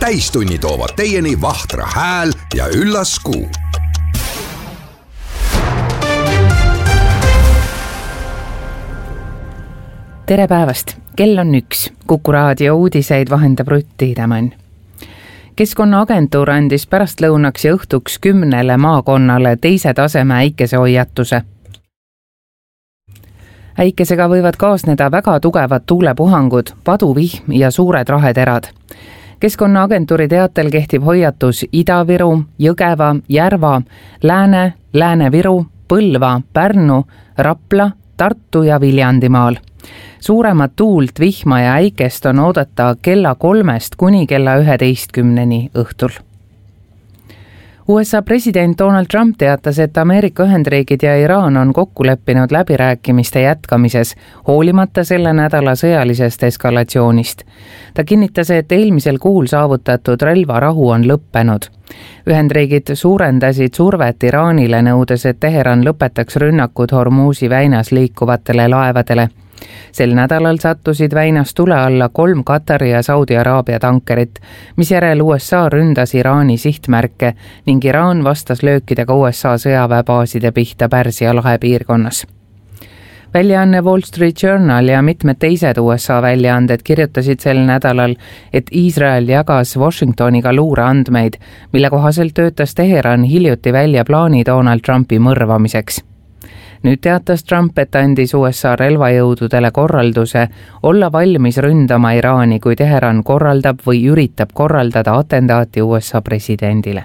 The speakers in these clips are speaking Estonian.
täistunni toovad teieni Vahtra hääl ja üllas kuu. Tere päevast! Kell on 1. Kuku raadio uudiseid vahendab Rutt Tiidemann. Keskkonnaagentuur andis pärastlõunaks ja õhtuks 10 maakonnale teise taseme äikesehoiatuse. Äikesega võivad kaasneda väga tugevad tuulepuhangud, paduvihm ja suured raheterad. Keskkonnaagentuuri teatel kehtib hoiatus Ida-Viru, Jõgeva, Järva, Lääne, Lääne-Viru, Põlva, Pärnu, Rapla, Tartu ja Viljandimaal. Suuremat tuult, vihma ja äikest on oodata kella 3 kuni kella 11 õhtul. USA president Donald Trump teatas, et Ameerika Ühendriigid ja Iraan on kokku leppinud läbirääkimiste jätkamises, hoolimata selle nädala sõjalisest eskalatsioonist. Ta kinnitas, et eelmisel kuul saavutatud relvarahu on lõppenud. Ühendriigid suurendasid survet Iraanile, nõudes, et Teheran lõpetaks rünnakud Hormuzi väinas liikuvatele laevadele. Sel nädalal sattusid väinas tule alla 3 Katari ja Saudi Araabia tankerit, mis järel USA ründas Iraani sihtmärke ning Iraan vastas löökidega USA sõjaväebaaside pihta Pärsia lahe piirkonnas. Väljaanne Wall Street Journal ja mitmed teised USA väljaanded kirjutasid sel nädalal, et Iisrael jagas Washingtoniga luureandmeid, mille kohaselt töötas Teheran hiljuti välja plaani Donald Trumpi mõrvamiseks. Nüüd teatas Trump, et andis USA relvajõududele korralduse olla valmis ründama Iraani, kui Teheran korraldab või üritab korraldada atentaati USA presidendile.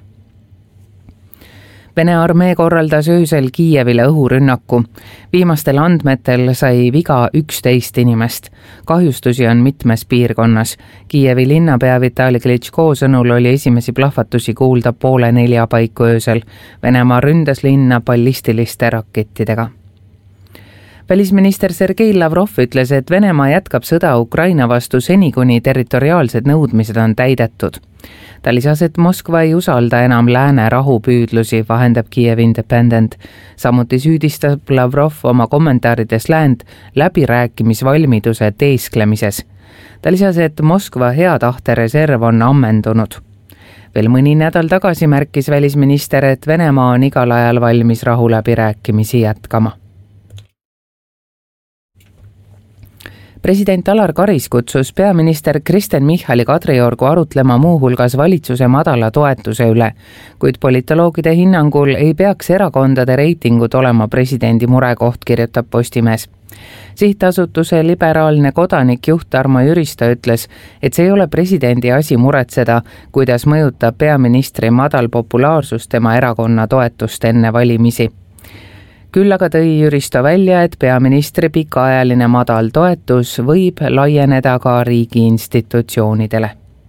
Vene armee korraldas öösel Kiievile õhurünnaku. Viimastel andmetel sai viga 11 inimest. Kahjustusi on mitmes piirkonnas. Kiievi linnapea Vitali Klitschko sõnul oli esimesi plahvatusi kuulda 3:30 paiku öösel. Venemaa ründas linna ballistiliste rakettidega. Välisminister Sergei Lavrov ütles, et Venemaa jätkab sõda Ukraina vastu seni, kuni territoriaalsed nõudmised on täidetud. Ta lisas, et Moskva ei usalda enam lääne rahupüüdlusi, vahendab Kiev Independent. Samuti süüdistab Lavrov oma kommentaarides läänt läbirääkimisvalmiduse teesklemises. Ta lisas, et Moskva hea tahte reserv on ammendunud. Veel mõni nädal tagasi märkis välisminister, et Venemaa on igal ajal valmis rahuläbirääkimisi jätkama. President Alar Karis kutsus peaminister Kristen Michali Kadriorgu arutlema muuhulgas valitsuse madala toetuse üle, kuid politoloogide hinnangul ei peaks erakondade reitingud olema presidendi murekoht, kirjutab Postimees. Sihtasutuse liberaalne kodanikjuht Tarmo Jüristo ütles, et see ei ole presidendi asi muretseda, kuidas mõjutab peaministri madal populaarsus tema erakonna toetust enne valimisi. Küll aga tõi Jüristo välja, et peaministri pikaajaline madal toetus võib laieneda ka riigi institutsioonidele.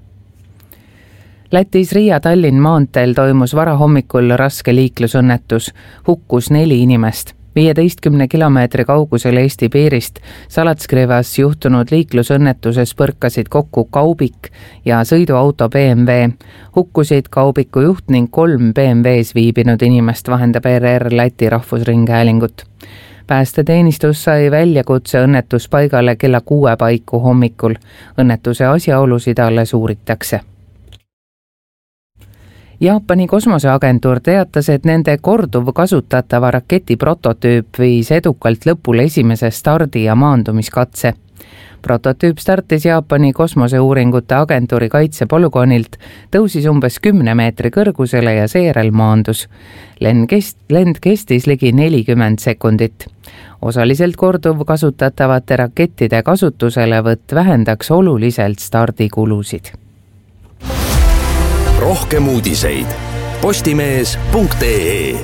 Lätis Riia-Tallinn maanteel toimus varahommikul raske liiklusõnnetus, hukkus 4 inimest. 15 kilomeetri kaugusel Eesti piirist Salatskriivas juhtunud liiklusõnnetuses põrkasid kokku kaubik ja sõiduauto BMW. Hukkusid kaubiku juht ning 3 BMW-s viibinud inimest, vahendab ERR Läti rahvusringhäälingut. Päästeteenistus sai väljakutse õnnetuspaigale kella 6 paiku hommikul. Õnnetuse asjaolusid alles uuritakse. Jaapani kosmoseagentuur teatas, et nende korduv kasutatava raketi prototüüp viis edukalt lõpule esimese stardi- ja maandumiskatse. Prototüüp startis Jaapani kosmoseuuringute agentuuri kaitsepolügoonilt, tõusis umbes 10 meetri kõrgusele ja seejärel maandus. Lend kestis ligi 40 sekundit. Osaliselt korduv kasutatavate rakettide kasutuselevõtt vähendaks oluliselt stardikulusid. Rohkem uudiseid postimees.ee.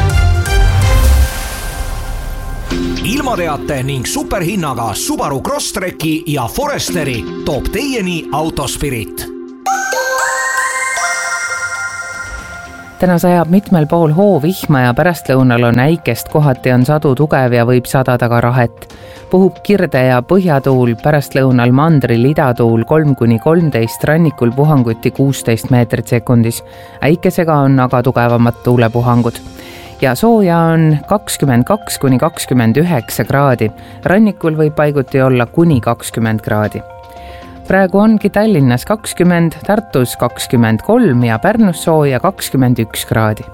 Ilmateate ning superhinnaga Subaru Crosstreki ja Foresteri toob teieni Autospirit. Täna sajab mitmel pool hoovihma ja pärastlõunal on äikest, kohati on sadu tugev ja võib sadada ka rahet. Puhub kirde ja põhjatuul, pärastlõunal mandril idatuul 3–13, rannikul puhanguti 16 meetrit sekundis. Äikesega on aga tugevamad tuulepuhangud. Ja sooja on 22–29 kraadi. Rannikul võib paiguti olla kuni 20 kraadi. praegu ongi Tallinnas 20, Tartus 23 ja Pärnus sooja 21 kraadi.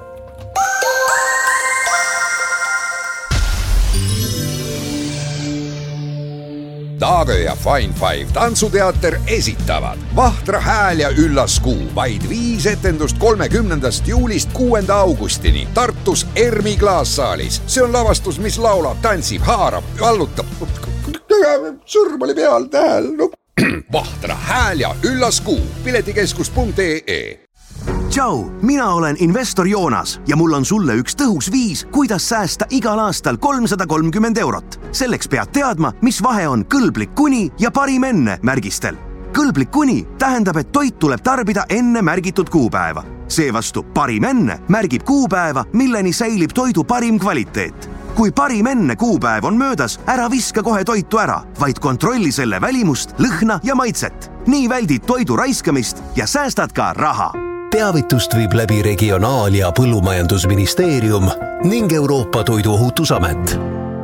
Taage ja Fine Five tantsuteater esitavad Vahtra hääl ja üllas kuu. Vaid 5 etendust 30. juulist 6. augustini Tartus Ermi klaassaalis. See on lavastus, mis laulab, tantsib, haarab, vallutab. Sõrm oli peal tähel. Vahtra hääl ja üllas kuu. Piletikeskus.ee. Tšau, mina olen investor Joonas ja mul on sulle üks tõhus viis, kuidas säästa igal aastal 330 €. Selleks pead teadma, mis vahe on kõlblik kuni ja parim enne märgistel. Kõlblik kuni tähendab, et toit tuleb tarbida enne märgitud kuupäeva. Seevastu parim enne märgib kuupäeva, milleni säilib toidu parim kvaliteet. Kui parim enne kuupäev on möödas, ära viska kohe toitu ära, vaid kontrolli selle välimust, lõhna ja maitset. Nii väldid toidu raiskamist ja säästad ka raha. Teavitust viib läbi Regionaal- ja Põllumajandusministeerium ning Euroopa Toiduohutusamet.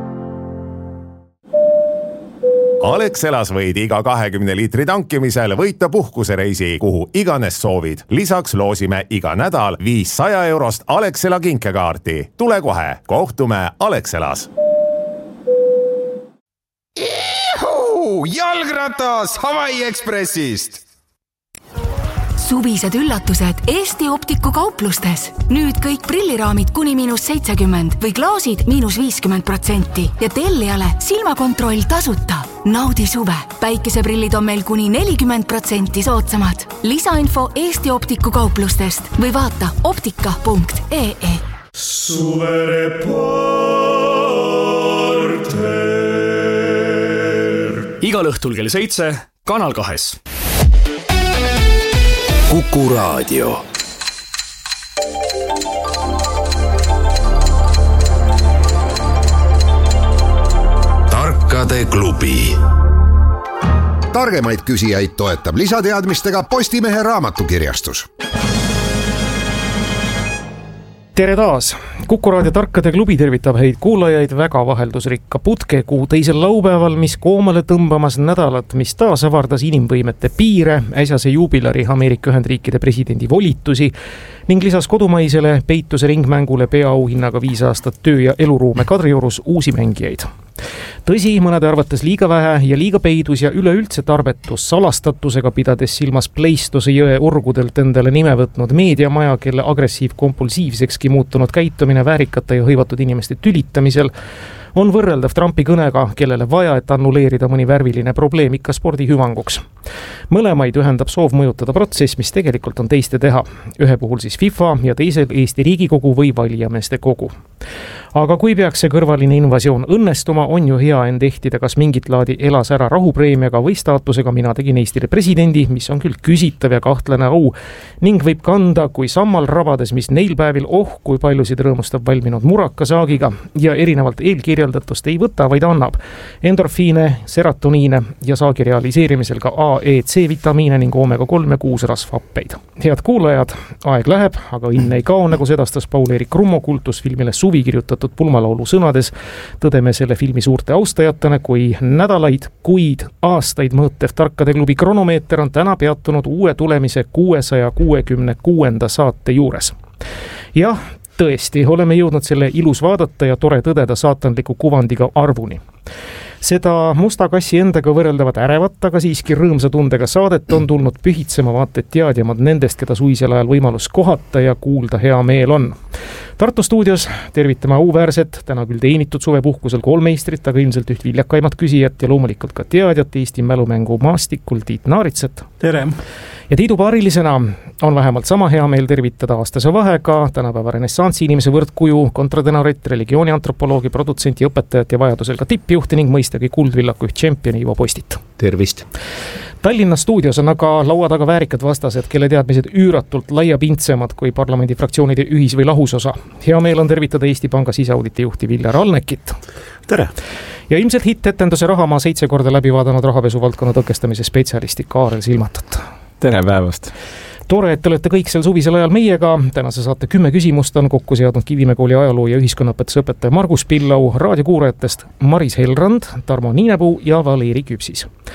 Alexelas võid iga 20 liitri tankimisel võita puhkusereisi, kuhu iganes soovid. Lisaks loosime iga nädal 500 € Alexela kinkekaarti. Tule kohe, kohtume Alexelas. Jalgratas Hawaii Expressist! Suvised üllatused Eesti Optiku kauplustes. Nüüd kõik prilliraamid kuni -70 või klaasid -50% ja tellijale silmakontroll tasuta. Naudi suve. Päikeseprillid on meil kuni 40% soodsamad. Lisainfo Eesti Optiku kauplustest või vaata optika.ee. Suvereporter. Igal õhtul kell 7 Kanal 2. Kuku Raadio. Tarkade klubi. Targemaid küsijaid toetab lisateadmistega Postimehe raamatukirjastus. Tere taas! Kuku Raadio Tarkade klubi tervitab häid kuulajaid väga vaheldusrikka putkekuu teisel laupäeval, mis koomale tõmbamas nädalat, mis taas avardas inimvõimete piire, äsjase juubilari Ameerika Ühendriikide presidendi volitusi ning lisas kodumaisele peituse ringmängule peaauhinnaga 5 aastat töö- ja eluruume Kadriorus uusi mängijaid. Tõsi, mõnede arvates liiga vähe ja liiga peidus ja üleüldse tarbetus salastatusega, pidades silmas Pleistose jõe orgudelt endale nime võtnud meediamaja, kelle agressiiv-kompulsiivsekski muutunud käitumine väärikate ja hõivatud inimeste tülitamisel on võrreldav Trumpi kõnega, kellele vaja, et annuleerida mõni värviline probleem ikka spordi hüvanguks. Mõlemaid ühendab soov mõjutada protsess, mis tegelikult on teiste teha. Ühe puhul siis FIFA ja teisel Eesti Riigikogu või valijameeste kogu. Aga kui peaks see kõrvaline invasioon õnnestuma, on ju hea end ehtida kas mingit laadi elas ära rahupreemiaga või staatusega mina tegin Eestile presidendi, mis on küll küsitav ja kahtlane au ning võib kanda kui sammal rabades, mis neil päevil kui paljusid rõõmustab valminud murakasaagiga ja erinevalt eelkirjeldatust ei võta, vaid annab endorfiine, seratoniine ja saagi realiseerimisel ka A, E, C vitamiine ning omega-3 ja 6 rasvhappeid. Head kuulajad, aeg läheb, aga õnn ei kao, nagu sedastas Paul-Eerik Rummo kultusfilmile Suvi kirjutatud pulmalaulu sõnades. Tõdeme selle filmi suurte austajatena, kui nädalaid, kuid, aastaid mõõtev Tarkade klubi kronomeeter on täna peatunud uue tulemise 666. saate juures. Jah, tõesti, oleme jõudnud selle ilus vaadata ja tore tõdeda saatanliku kuvandiga arvuni. Seda musta kassi endaga võrreldavat ärevat, aga siiski rõõmsa tundega saadet on tulnud pühitsema vaata et teadjamad nendest, keda suisel ajal võimalus kohata ja kuulda hea meel on. Tartu stuudios tervitame auväärset, täna küll teenitud suvepuhkusel koolmeistrit, aga ilmselt üht viljakaimat küsijat ja loomulikult ka teadjat Eesti mälumängu maastikul Tiit Naaritsat. Tere! Ja Tiidu paarilisena on vähemalt sama hea meel tervitada aastase vahega tänapäeva renessansi inimese võrdkuju, kontradenorit, religiooniantropoloogi, produtsenti, õpetajat ja vajadusel ka tippjuhti ning mõistagi Kuldvillaku üht tšempioni Ivo Postit. Tervist! Tallinna stuudios on aga laua taga väärikad vastased, kelle teadmised üüratult laiapindsemad kui parlamendi fraktsioonide ühis- või lahusosa. Hea meel on tervitada Eesti Panga siseauditi juhti Viljar Alnekit. Tere! Ja ilmselt hitt-etenduse Rahamaa 7 korda läbi vaadanud rahapesu valdkonna tõkestamise spetsialisti Kaarel Silmatat. Tere päevast! Tore, et te olete kõik sel suvisel ajal meiega. Tänase saate 10 küsimust on kokku seadnud Kivimäe kooli ajaloo ja ühiskonnaõpetuse õpetaja Margus Pillau, raadiokuurajatest Maris Helrand, Tarmo Niinepuu ja Valeri Küpsis.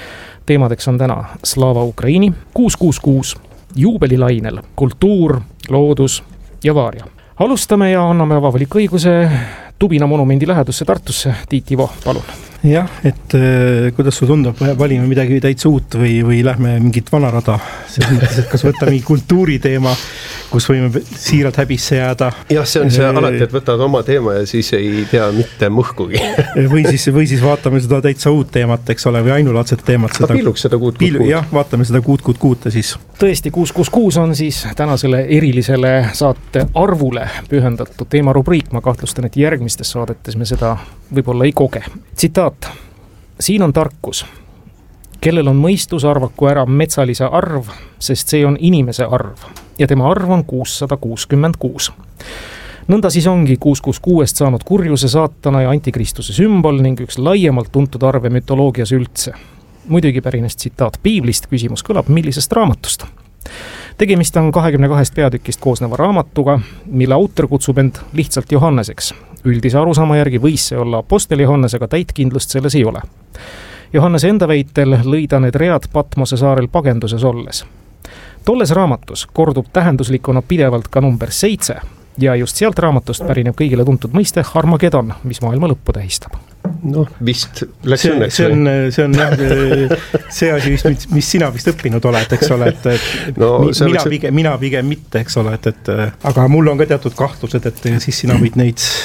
teemadeks on täna Slava Ukraini, 666, juubelilainel, kultuur, loodus ja vaaria. Alustame ja anname vabalik õiguse Tubina monumendi lähedusse Tartusse. Tiit Ivo, palun. Jah, et kuidas sul tundub, valime midagi täitsa uut või lähme mingit vanarada, selles mõttes, et kas võtta mingi kultuuriteema, kus võime siiralt häbisse jääda. Jah, see on see alati, et võtad oma teema ja siis ei tea mitte mõhkugi. või siis vaatame seda täitsa uut teemat, eks ole, või ainulaadset teemat. Piiluks seda 666. Jah, vaatame seda 666 siis. Tõesti, 666 on siis tänasele erilisele saate arvule pühendatud teemarubriik. Ma kahtlustan, et järgmistes saadetes me seda võib-olla ei koge. Tsitaat. Siin on tarkus. Kellel on mõistus, arvaku ära metsalise arv, sest see on inimese arv ja tema arv on 666. Nõnda siis ongi 666 saanud kurjuse, saatana ja antikristuse sümbol ning üks laiemalt tuntud arve mütoloogias üldse. Muidugi pärines tsitaat piiblist, küsimus kõlab, millisest raamatust? Tegemist on 22 peatükist koosneva raamatuga, mille autor kutsub end lihtsalt Johanneseks. Üldise arusaama järgi võis see olla Aposteli Johannes, aga täitkindlust selles ei ole. Johannese enda väitel lõi ta need read Patmose saarel pagenduses olles. Tolles raamatus kordub tähenduslikuna pidevalt ka number 7 ja just sealt raamatust pärineb kõigile tuntud mõiste Harmagedon, mis maailma lõppu tähistab. Noh, vist läks õnneks. See on jah, see asi vist, mis sina vist õppinud oled, eks ole, et no, mina pigem mitte, eks ole, et aga mul on ka teatud kahtlused, et siis sina võid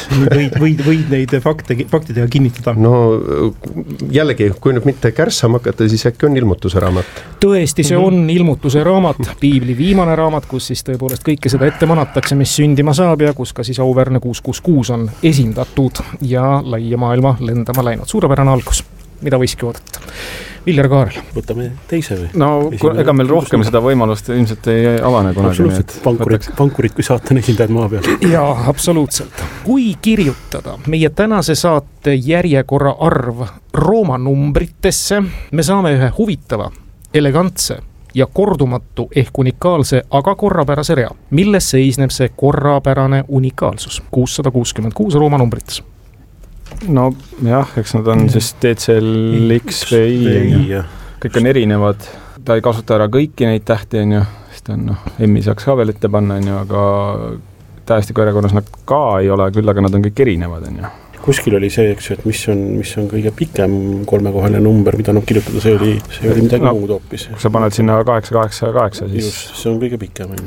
neid faktidega kinnitada. No jällegi, kui nüüd mitte kärssama hakata, siis äkki on ilmutuse raamat. Tõesti, see on ilmutuse raamat, piibli viimane raamat, kus siis tõepoolest kõike seda ette manatakse, mis sündima saab ja kus ka siis auväärne 666 on esindatud ja laia maailma lendama läinud. Suurepärane algus, mida võiski oodata. Viljar Kaarel. Võtame teise või? No ega meil rohkem seda võimalust ilmselt ei avane kunagi. Absoluutselt, pankurid kui saatan esindajad maa peal. Jaa, absoluutselt. Kui kirjutada meie tänase saate järjekorra arv Rooma numbritesse, me saame ühe huvitava, elegantse ja kordumatu ehk unikaalse, aga korrapärase rea. Milles seisneb see korrapärane unikaalsus? 666 Rooma numbrites. No jah, eks nad on siis DCL, XVI, kõik on erinevad. Ta ei kasuta ära kõiki neid tähti, sest M-i saaks ka veel ette panna, aga tähestiku järjekorras nad ka ei ole, küll aga nad on kõik erinevad. Kuskil oli see, eks, et mis on kõige pikem kolmekohaline number, mida kirjutada, see oli midagi muud hoopis. Kui sa paned sinna 888, siis... Just, see on kõige pikem.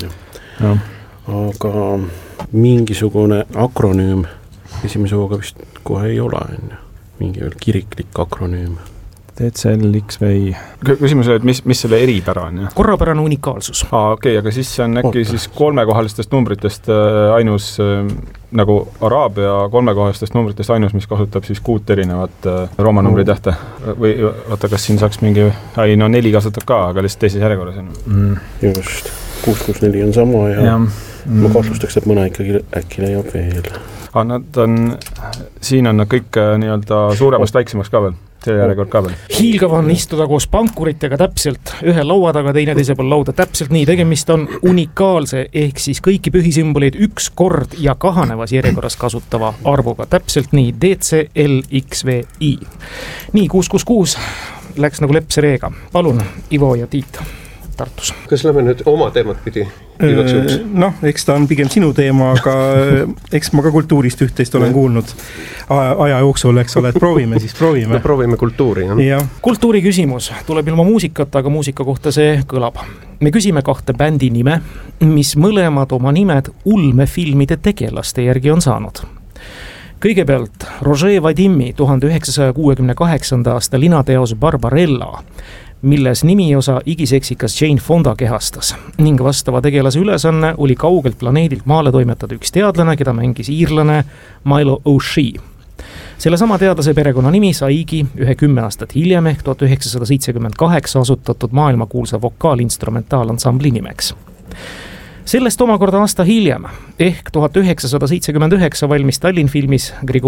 Aga mingisugune akronüüm esimese hooga vist kohe ei ole. Mingi veel kiriklik akronüüm. DCL, XVI. Küsimus oli, et mis selle eripära on? Korrapärane unikaalsus. Okei, aga siis on äkki siis kolmekohalistest numbritest ainus, nagu Araabia kolmekohalistest numbritest ainus, mis kasutab siis 6 erinevat Rooma numbri tähte. Või oota, kas siin saaks mingi... 4 kasutab ka, aga lihtsalt teises järjekorras on. Just, 664 on sama ja ma kahtlustaks, et mõne ikkagi äkki leiab veel. Siin on nad kõik nii-öelda suuremast väiksemaks ka veel. Selle järjekord ka veel. Hiilgav on istuda koos pankuritega täpselt ühe laua taga, teine teise pool lauda täpselt nii. Tegemist on unikaalse ehk siis kõiki pühisümboleid üks kord ja kahanevas järjekorras kasutava arvuga. Täpselt nii, DCL, XVI. Nii, 666 läks nagu lepse reega. Palun, Ivo ja Tiit Tartus. Kas lähme nüüd oma teemat pidi? Eks ta on pigem sinu teema, aga eks ma ka kultuurist üht-teist olen kuulnud aja jooksul, eks ole, et proovime. No proovime kultuuri. Kultuuri küsimus tuleb ilma muusikat, aga muusika kohta see kõlab. Me küsime 2 bändi nime, mis mõlemad oma nimed ulmefilmide tegelaste järgi on saanud. Kõigepealt Roger Vadimi 1968. aasta linateos Barbarella, milles nimiosa igiseksikas Jane Fonda kehastas ning vastava tegelase ülesanne oli kaugelt planeedilt maale toimetada üks teadlane, keda mängis iirlane Milo O'Shea. Selle sama teadlase perekonna nimi saigi 10 aastat hiljem ehk 1978 asutatud maailmakuulsa vokaalinstrumentaalansambli nimeks. Sellest omakorda aasta hiljem ehk 1979 valmis Tallinn filmis